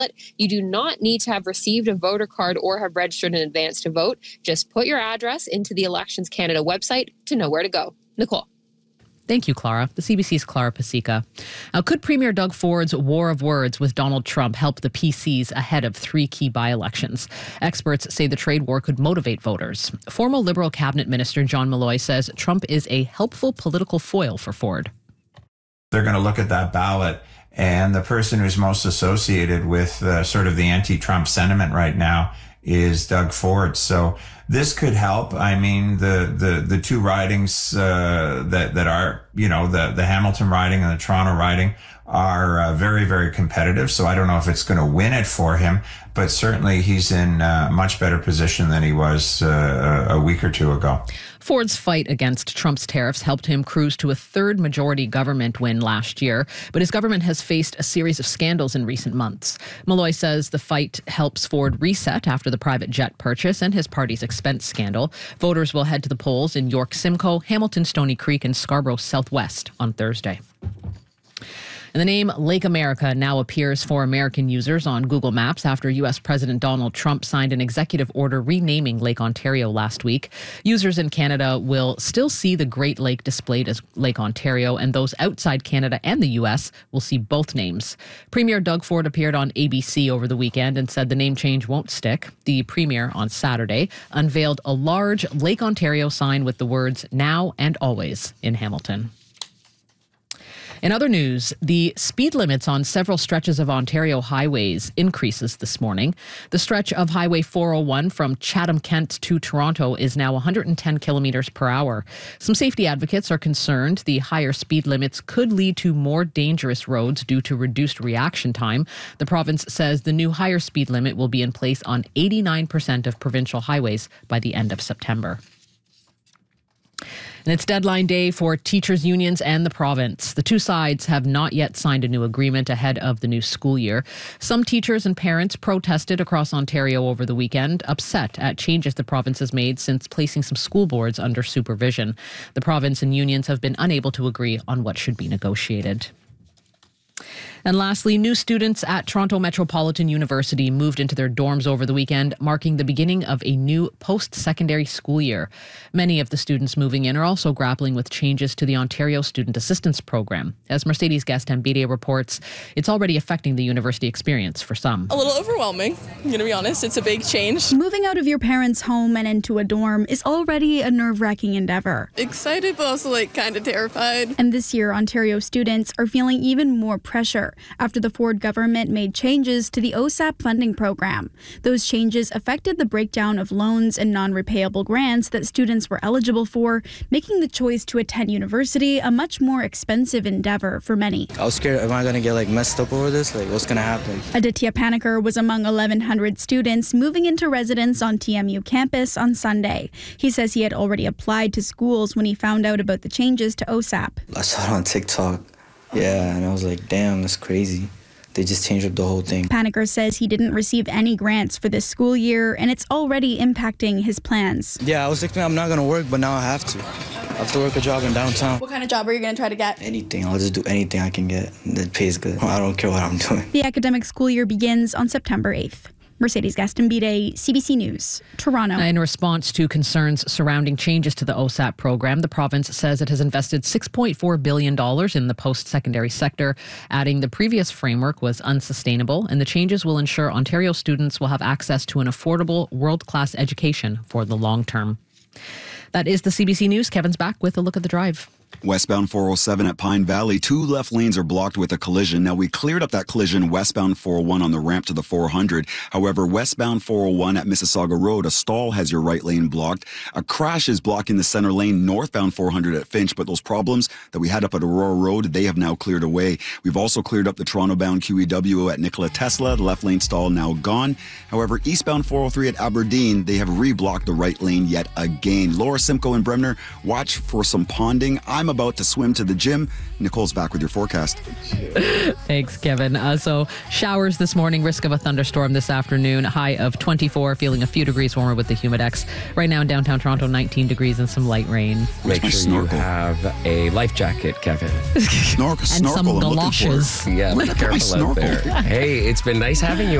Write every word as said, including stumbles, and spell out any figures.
You do not need to have received a voter card or have registered in advance to vote. Just put your address into the Elections Canada website to know where to go. Nicole. Thank you, Clara. The C B C's Clara Pasica. Now, could Premier Doug Ford's war of words with Donald Trump help the P Cs ahead of three key by-elections? Experts say the trade war could motivate voters. Former Liberal Cabinet Minister John Malloy says Trump is a helpful political foil for Ford. They're going to look at that ballot, and the person who's most associated with uh, sort of the anti-Trump sentiment right now is Doug Ford. So this could help. I mean, the the the two ridings uh, that that are, you know, the the Hamilton riding and the Toronto riding are uh, very, very competitive. So I don't know if it's going to win it for him, but certainly he's in a much better position than he was uh, a week or two ago. Ford's fight against Trump's tariffs helped him cruise to a third majority government win last year, but his government has faced a series of scandals in recent months. Malloy says the fight helps Ford reset after the private jet purchase and his party's expense scandal. Voters will head to the polls in York Simcoe, Hamilton Stony Creek, and Scarborough Southwest on Thursday. And the name Lake America now appears for American users on Google Maps after U S President Donald Trump signed an executive order renaming Lake Ontario last week. Users in Canada will still see the Great Lake displayed as Lake Ontario, and those outside Canada and the U S will see both names. Premier Doug Ford appeared on A B C over the weekend and said the name change won't stick. The Premier on Saturday unveiled a large Lake Ontario sign with the words "Now and Always" in Hamilton. In other news, the speed limits on several stretches of Ontario highways increases this morning. The stretch of Highway four oh one from Chatham-Kent to Toronto is now one hundred ten kilometers per hour. Some safety advocates are concerned the higher speed limits could lead to more dangerous roads due to reduced reaction time. The province says the new higher speed limit will be in place on eighty-nine percent of provincial highways by the end of September. And it's deadline day for teachers' unions and the province. The two sides have not yet signed a new agreement ahead of the new school year. Some teachers and parents protested across Ontario over the weekend, upset at changes the province has made since placing some school boards under supervision. The province and unions have been unable to agree on what should be negotiated. And lastly, new students at Toronto Metropolitan University moved into their dorms over the weekend, marking the beginning of a new post-secondary school year. Many of the students moving in are also grappling with changes to the Ontario Student Assistance Program. As Mercedes Gastambide reports, it's already affecting the university experience for some. A little overwhelming, I'm going to be honest. It's a big change. Moving out of your parents' home and into a dorm is already a nerve-wracking endeavor. Excited, but also like kind of terrified. And this year, Ontario students are feeling even more pressure after the Ford government made changes to the O S A P funding program. Those changes affected the breakdown of loans and non-repayable grants that students were eligible for, making the choice to attend university a much more expensive endeavor for many. I was scared, am I going to get like messed up over this? Like, what's going to happen? Aditya Paniker was among eleven hundred students moving into residence on T M U campus on Sunday. He says he had already applied to schools when he found out about the changes to O S A P. I saw it on TikTok. Yeah, and I was like, damn, that's crazy. They just changed up the whole thing. Paniker says he didn't receive any grants for this school year, and it's already impacting his plans. Yeah, I was thinking I'm not going to work, but now I have to. I have to work a job in downtown. What kind of job are you going to try to get? Anything. I'll just do anything I can get that pays good. I don't care what I'm doing. The academic school year begins on September eighth. Mercedes Gastambide, C B C News, Toronto. In response to concerns surrounding changes to the O S A P program, the province says it has invested six point four billion dollars in the post-secondary sector, adding the previous framework was unsustainable, and the changes will ensure Ontario students will have access to an affordable, world-class education for the long term. That is the C B C News. Kevin's back with a look at the drive. Westbound four oh seven at Pine Valley, two left lanes are blocked with a collision. Now, we cleared up that collision westbound four oh one on the ramp to the four hundred. However, westbound four oh one at Mississauga Road, a stall has your right lane blocked. A crash is blocking the center lane northbound four hundred at Finch, but those problems that we had up at Aurora Road, they have now cleared away. We've also cleared up the Toronto-bound Q E W at Nikola Tesla, the left lane stall now gone. However, eastbound four oh three at Aberdeen, they have reblocked the right lane yet again. Lower Simcoe and Bremner, watch for some ponding. I I'm about to swim to the gym. Nicole's back with your forecast. Thanks, Kevin. Uh, so showers this morning, risk of a thunderstorm this afternoon, high of twenty-four, feeling a few degrees warmer with the Humidex. Right now in downtown Toronto, nineteen degrees and some light rain. Make my sure snorkel? you have a life jacket, Kevin. Snorkel, And snorkel some I'm looking for. galoshes. Yeah, be Look at my careful out snorkel. there. Hey, it's been nice having you